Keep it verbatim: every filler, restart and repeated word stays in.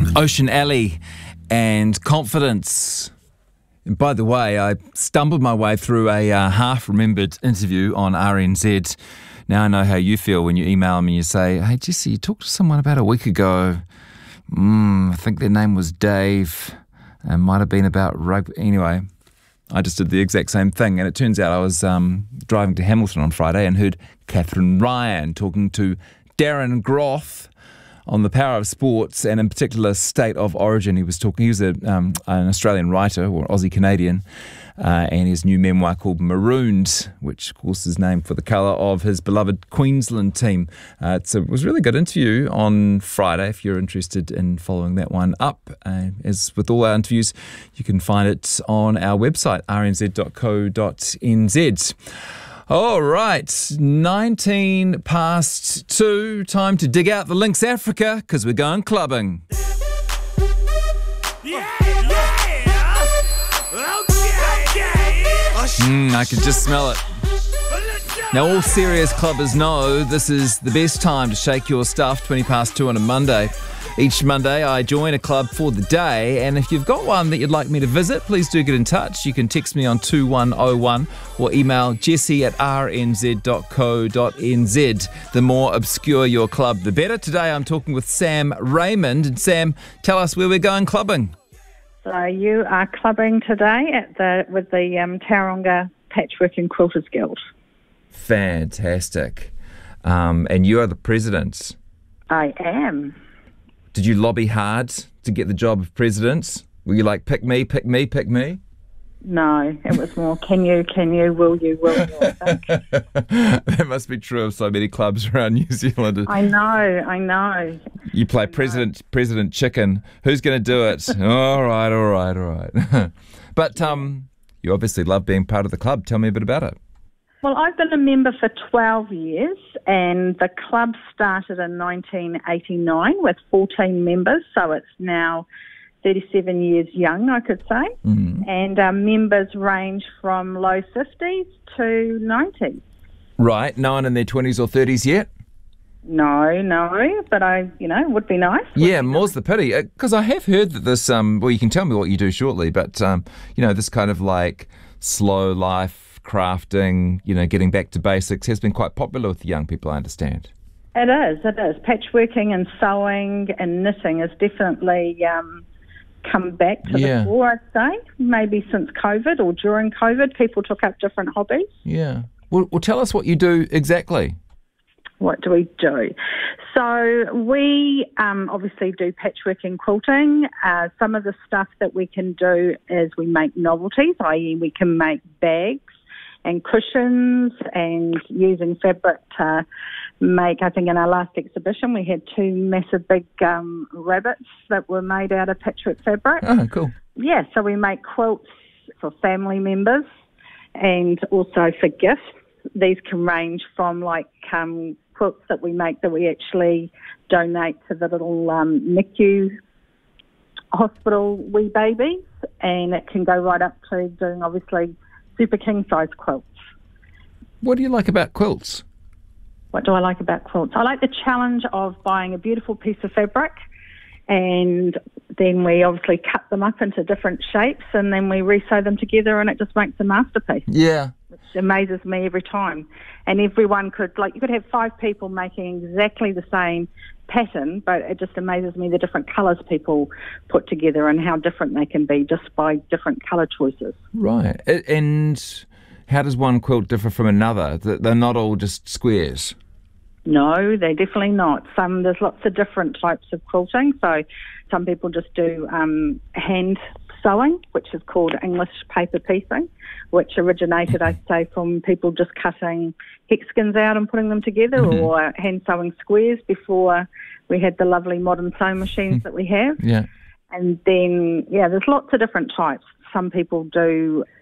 Ocean Alley and Confidence. And by the way, I stumbled my way through a uh, half-remembered interview on R N Z. Now I know how you feel when you email me and you say, hey, Jesse, you talked to someone about a week ago. Mm, I think their name was Dave. It might have been about rugby. Anyway, I just did the exact same thing. And it turns out I was um, driving to Hamilton on Friday and heard Catherine Ryan talking to Darren Groth on the power of sports, and in particular State of Origin. He was talking. He was a, um, an Australian writer, or Aussie Canadian, uh, and his new memoir called Marooned, which of course is named for the colour of his beloved Queensland team. Uh, it's a, it was a really good interview on Friday. If you're interested in following that one up, uh, as with all our interviews, you can find it on our website r n z dot co dot n z. All right, nineteen past two, time to dig out the Lynx Africa, because we're going clubbing. Yeah, yeah. Okay, okay. Mm, I can just smell it. Now, all serious clubbers know this is the best time to shake your stuff, twenty past two on a Monday. Each Monday, I join a club for the day, and if you've got one that you'd like me to visit, please do get in touch. You can text me on two one oh one or email jesse at r n z dot co dot n z. The more obscure your club, the better. Today, I'm talking with Sam Raymond. And Sam, tell us where we're going clubbing. So you are clubbing today at the with the um, Tauranga Patchwork and Quilters Guild. Fantastic. Um, and you are the president. I am. Did you lobby hard to get the job of president? Were you like, pick me, pick me, pick me? No, it was more, can you, can you, will you, will you, I think. That must be true of so many clubs around New Zealand. I know, I know. You play president president chicken. Who's going to do it? all right, all right, all right. But um, you obviously love being part of the club. Tell me a bit about it. Well, I've been a member for twelve years, and the club started in nineteen eighty-nine with fourteen members, so it's now thirty-seven years young, I could say. Mm-hmm. And our members range from low fifties to nineties. Right, no one in their twenties or thirties yet? No, no, but I, you know, would be nice. Yeah, more's the pity, because I have heard that this, um, well, you can tell me what you do shortly, but, um, you know, this kind of like slow life, crafting, you know, getting back to basics has been quite popular with the young people, I understand. It is, it is. Patchworking and sewing and knitting has definitely um, come back to yeah. the fore, I'd say. Maybe since COVID or during COVID, people took up different hobbies. Yeah. Well, well tell us what you do exactly. What do we do? So we um, obviously do patchwork and quilting. Uh, some of the stuff that we can do is we make novelties, that is we can make bags and cushions, and using fabric to make, I think in our last exhibition we had two massive big um, rabbits that were made out of patchwork fabric. Oh, cool. Yeah, so we make quilts for family members and also for gifts. These can range from like um, quilts that we make that we actually donate to the little um, N I C U hospital wee babies, and it can go right up to doing obviously super king size quilts. What do you like about quilts? What do I like about quilts? I like the challenge of buying a beautiful piece of fabric, and then we obviously cut them up into different shapes, and then we re-sew them together, and it just makes a masterpiece. Yeah. Which amazes me every time. And everyone could, like, you could have five people making exactly the same pattern, but it just amazes me the different colours people put together and how different they can be just by different colour choices. Right. And how does one quilt differ from another? They're not all just squares. No, they're definitely not. Some there's lots of different types of quilting. So some people just do um, hand sewing, which is called English paper piecing, which originated, I'd say, from people just cutting hexagons out and putting them together, mm-hmm. or hand sewing squares before we had the lovely modern sewing machines mm. that we have. Yeah. And then, yeah, there's lots of different types. Some people do